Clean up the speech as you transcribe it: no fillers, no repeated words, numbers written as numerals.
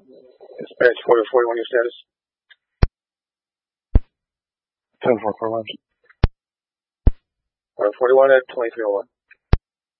Dispatch 4041, your status? 10-441. 41 at 2301.